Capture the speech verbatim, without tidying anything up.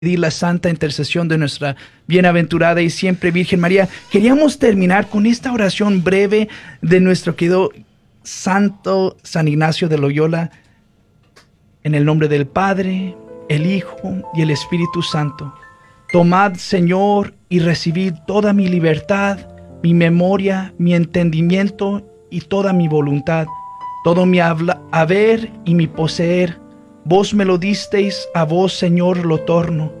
pedir la santa intercesión de nuestra bienaventurada y siempre Virgen María. Queríamos terminar con esta oración breve de nuestro querido Santo San Ignacio de Loyola, en el nombre del Padre, el Hijo y el Espíritu Santo. Tomad, Señor, y recibid toda mi libertad, mi memoria, mi entendimiento y toda mi voluntad, todo mi habla, haber y mi poseer. Vos me lo disteis, a vos, Señor, lo torno.